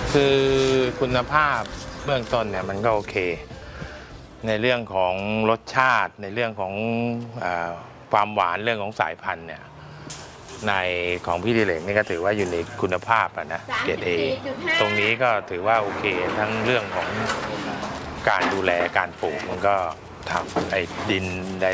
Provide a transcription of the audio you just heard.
คือคุณภาพเบื้องต้นเนี่ยมันก็โอเคในเรื่องของรสชาติในเรื่องของความหวานเรื่องของสายพันธุ์เนี่ยในของพี่ดิเรกนี่ก็ถือว่าอยู่ในคุณภาพนะเกรด A ตรงนี้ก็ถือว่าโอเคทั้งเรื่องของการดูแลการปลูกมันก็ทำไอ้ดินใ